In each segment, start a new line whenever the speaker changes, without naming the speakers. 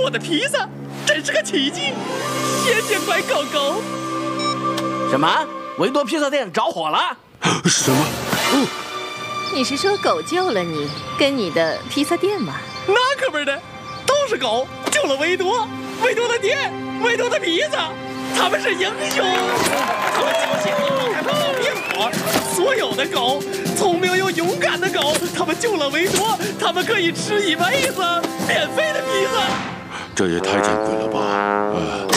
我的披萨，真是个奇迹！谢谢乖狗狗。
什么？维多披萨店着火了？
什么？
你是说狗救了你，跟你的披萨店吗？
那可不是的，都是狗救了维多，维多的店，维多的披萨，他们是英雄。他们救醒了开发好面膜，所有的狗，聪明又勇敢的狗，他们救了维多，他们可以吃一辈子免费的披萨。
这也太珍贵了吧！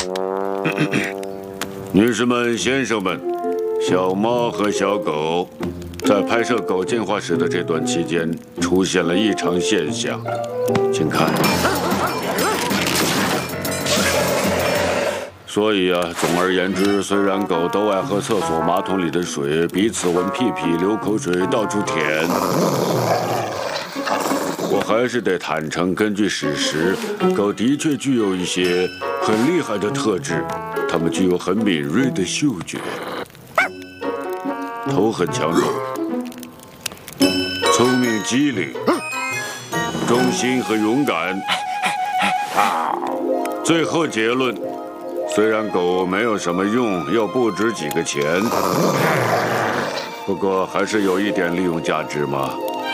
女士们、先生们，小猫和小狗在拍摄狗进化史的这段期间出现了异常现象，请看。所以啊，总而言之，虽然狗都爱喝厕所马桶里的水，彼此闻屁屁、流口水、到处舔，我还是得坦诚，根据史实，狗的确具有一些很厉害的特质，它们具有很敏锐的嗅觉，头很强壮，聪明机灵，忠心和勇敢。最后结论。虽然狗没有什么用，又不值几个钱，不过还是有一点利用价值嘛。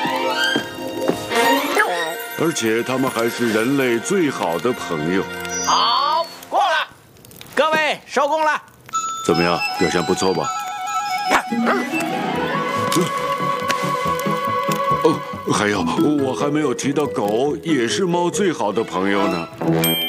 而且它们还是人类最好的朋友。
好，过了，各位收工了。
怎么样，表现不错吧？哦，还有，我还没有提到狗也是猫最好的朋友呢。